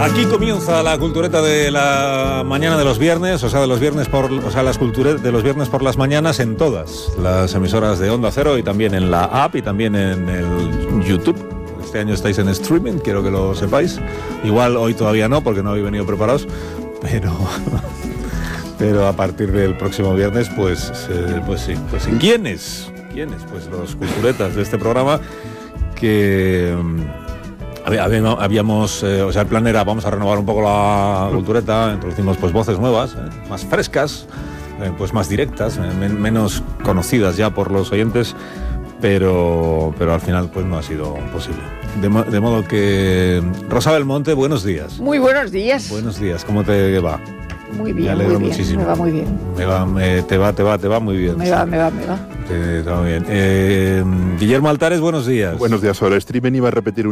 Aquí comienza la cultureta de la mañana de los viernes, de los viernes de los viernes por las mañanas en todas las emisoras de Onda Cero y también en la app y también en el YouTube. Este año estáis en streaming, quiero que lo sepáis. Igual hoy todavía no, porque no habéis venido preparados, pero a partir del próximo viernes, pues sí. ¿Quiénes? Pues los culturetas de este programa que... Habíamos, el plan era, vamos a renovar un poco la cultureta, introducimos pues voces nuevas, más frescas, pues más directas, menos conocidas ya por los oyentes, pero al final pues no ha sido posible. De modo que, Rosa Belmonte, buenos días. Muy buenos días. Buenos días, ¿cómo te va? Muy bien, me alegro muy bien, muchísimo. me va muy bien. Te va muy bien. Me va. Te va muy bien. Guillermo Altares, buenos días. Buenos días. Ahora, Streamen iba a repetir